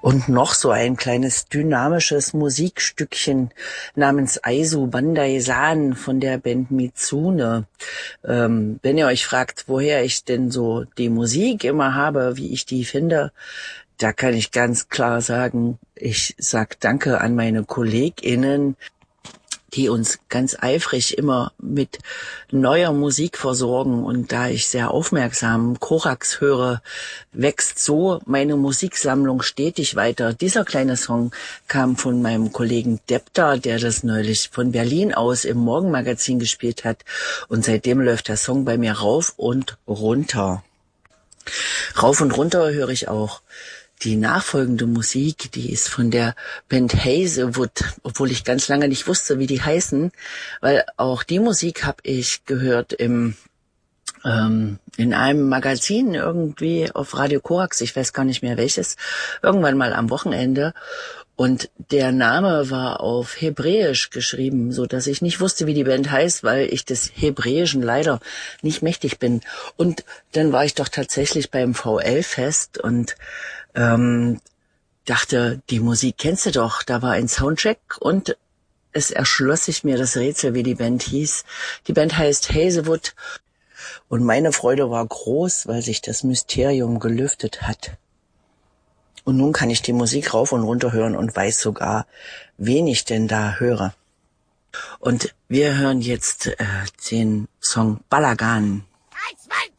Und noch so ein kleines dynamisches Musikstückchen namens Aizu Bandai San von der Band Mitsune. Wenn ihr euch fragt, woher ich denn so die Musik immer habe, wie ich die finde, da kann ich ganz klar sagen, ich sag Danke an meine KollegInnen, die uns ganz eifrig immer mit neuer Musik versorgen. Und da ich sehr aufmerksam Korax höre, wächst so meine Musiksammlung stetig weiter. Dieser kleine Song kam von meinem Kollegen Depta, der das neulich von Berlin aus im Morgenmagazin gespielt hat. Und seitdem läuft der Song bei mir rauf und runter. Rauf und runter höre ich auch die nachfolgende Musik, die ist von der Band Hazelwood, obwohl ich ganz lange nicht wusste, wie die heißen, weil auch die Musik habe ich gehört in einem Magazin irgendwie auf Radio Korax, ich weiß gar nicht mehr welches, irgendwann mal am Wochenende. Und der Name war auf Hebräisch geschrieben, so dass ich nicht wusste, wie die Band heißt, weil ich des Hebräischen leider nicht mächtig bin. Und dann war ich doch tatsächlich beim VL-Fest und dachte, die Musik kennst du doch. Da war ein Soundcheck und es erschloss sich mir das Rätsel, wie die Band hieß. Die Band heißt Hazelwood und meine Freude war groß, weil sich das Mysterium gelüftet hat. Und nun kann ich die Musik rauf und runter hören und weiß sogar, wen ich denn da höre. Und wir hören jetzt den Song Balagan. 1, 2,